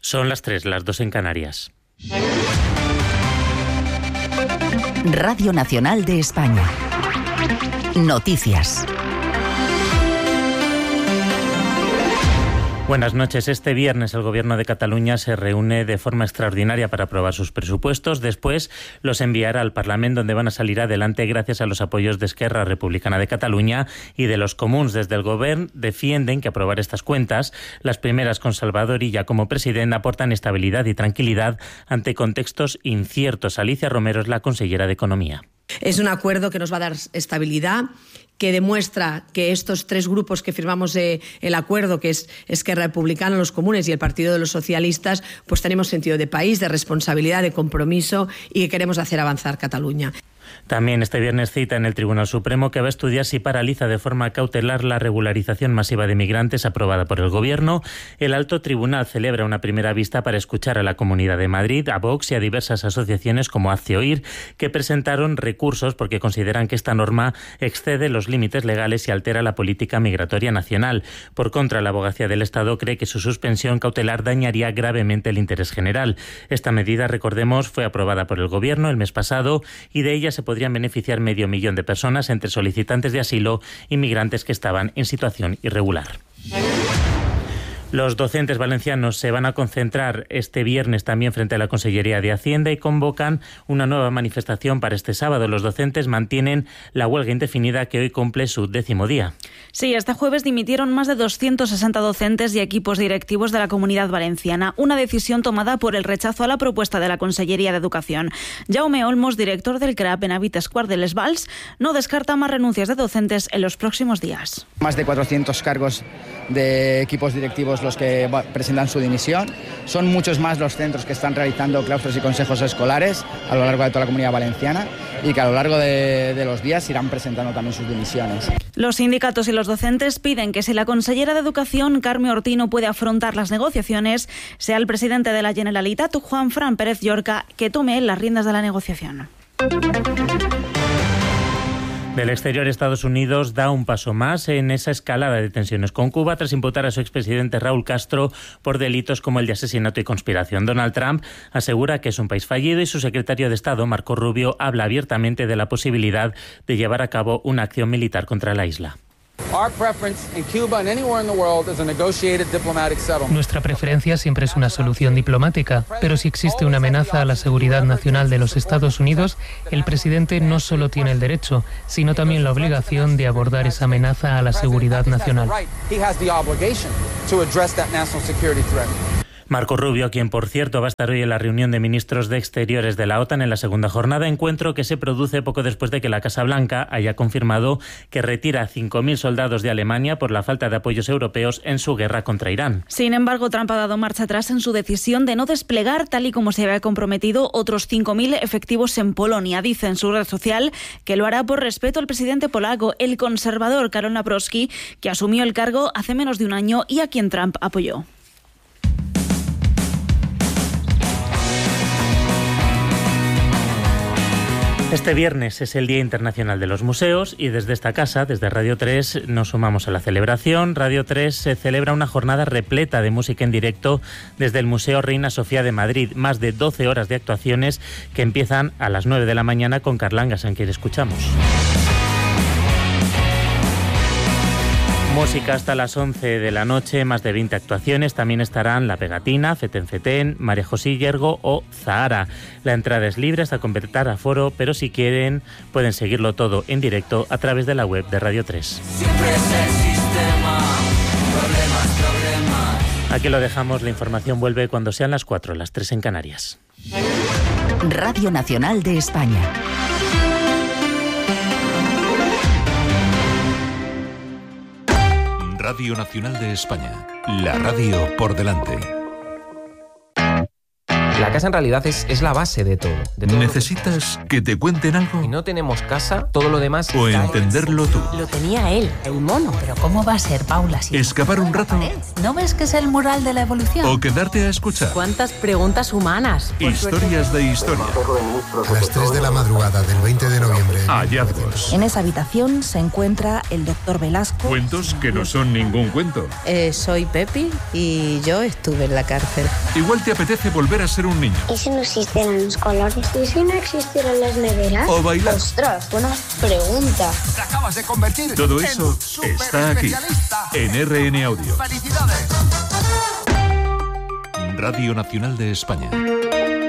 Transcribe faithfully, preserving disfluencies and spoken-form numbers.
Son las tres, las dos en Canarias. Radio Nacional de España. Noticias. Buenas noches. Este viernes el Gobierno de Cataluña se reúne de forma extraordinaria para aprobar sus presupuestos. Después los enviará al Parlamento, donde van a salir adelante gracias a los apoyos de Esquerra Republicana de Cataluña y de los Comuns. Desde el Govern defienden que aprobar estas cuentas, las primeras con Salvador Illa como presidente, aportan estabilidad y tranquilidad ante contextos inciertos. Alicia Romero es la consellera de Economía. Es un acuerdo que nos va a dar estabilidad, que demuestra que estos tres grupos que firmamos eh, el acuerdo, que es Esquerra Republicana, los Comunes y el Partido de los Socialistas, pues tenemos sentido de país, de responsabilidad, de compromiso y que queremos hacer avanzar Cataluña. También este viernes cita en el Tribunal Supremo que va a estudiar si paraliza de forma cautelar la regularización masiva de migrantes aprobada por el Gobierno. El Alto Tribunal celebra una primera vista para escuchar a la Comunidad de Madrid, a Vox y a diversas asociaciones como Hazte Oír, que presentaron recursos porque consideran que esta norma excede los límites legales y altera la política migratoria nacional. Por contra, la Abogacía del Estado cree que su suspensión cautelar dañaría gravemente el interés general. Esta medida, recordemos, fue aprobada por el Gobierno el mes pasado y de ella se podrían beneficiar medio millón de personas entre solicitantes de asilo y migrantes que estaban en situación irregular. Los docentes valencianos se van a concentrar este viernes también frente a la Consellería de Hacienda y convocan una nueva manifestación para este sábado. Los docentes mantienen la huelga indefinida que hoy cumple su décimo día. Sí, este jueves dimitieron más de doscientos sesenta docentes y equipos directivos de la Comunidad Valenciana, una decisión tomada por el rechazo a la propuesta de la Consellería de Educación. Jaume Olmos, director del C R A P en Habitas Quart de les Valls, no descarta más renuncias de docentes en los próximos días. Más de cuatrocientos cargos de equipos directivos los que presentan su dimisión. Son muchos más los centros que están realizando claustros y consejos escolares a lo largo de toda la Comunidad Valenciana y que a lo largo de, de los días irán presentando también sus dimisiones. Los sindicatos y los docentes piden que si la consellera de Educación, Carme Ortí, no puede afrontar las negociaciones, sea el presidente de la Generalitat, Juan Fran Pérez Llorca, que tome las riendas de la negociación. Del exterior, Estados Unidos da un paso más en esa escalada de tensiones con Cuba tras imputar a su expresidente Raúl Castro por delitos como el de asesinato y conspiración. Donald Trump asegura que es un país fallido y su secretario de Estado, Marco Rubio, habla abiertamente de la posibilidad de llevar a cabo una acción militar contra la isla. Nuestra preferencia siempre es una solución diplomática, pero si existe una amenaza a la seguridad nacional de los Estados Unidos, el presidente no solo tiene el derecho, sino también la obligación de abordar esa amenaza a la seguridad nacional. Marco Rubio, quien por cierto va a estar hoy en la reunión de ministros de Exteriores de la OTAN en la segunda jornada, encuentro que se produce poco después de que la Casa Blanca haya confirmado que retira a cinco mil soldados de Alemania por la falta de apoyos europeos en su guerra contra Irán. Sin embargo, Trump ha dado marcha atrás en su decisión de no desplegar, tal y como se había comprometido, otros cinco mil efectivos en Polonia. Dice en su red social que lo hará por respeto al presidente polaco, el conservador Karol Nawrocki, que asumió el cargo hace menos de un año y a quien Trump apoyó. Este viernes es el Día Internacional de los Museos y desde esta casa, desde Radio tres, nos sumamos a la celebración. Radio tres se celebra una jornada repleta de música en directo desde el Museo Reina Sofía de Madrid. Más de doce horas de actuaciones que empiezan a las nueve de la mañana con Carlangas, en quien escuchamos. Música hasta las once de la noche, más de veinte actuaciones. También estarán La Pegatina, Feten Feten, María José Yergo o Zahara. La entrada es libre hasta completar aforo, pero si quieren pueden seguirlo todo en directo a través de la web de Radio tres. Siempre es el sistema, problemas, problemas. Aquí lo dejamos, la información vuelve cuando sean las cuatro, las tres en Canarias. Radio Nacional de España. Radio Nacional de España, la radio por delante. La casa en realidad es, es la base de todo. De todo ¿Necesitas que te cuenten algo? Si no tenemos casa, todo lo demás... O entenderlo tú. Lo tenía él, el mono. Pero ¿cómo va a ser, Paula? Si ¿Escapar un rato? ¿No ves que es el mural de la evolución? ¿O quedarte a escuchar? ¿Cuántas preguntas humanas? Historias de historia. A las tres de la madrugada del veinte de noviembre. Hallazgos. En esa habitación se encuentra el doctor Velasco. Cuentos que no son ningún cuento. Eh, soy Pepi y yo estuve en la cárcel. Igual te apetece volver a ser un niño. ¿Y si no existieran los colores? ¿Y si no existieran las neveras? O bailar. Ostras, buena pregunta. Te acabas de convertir. Todo eso está aquí, en R N Audio. ¡Felicidades! Radio Nacional de España.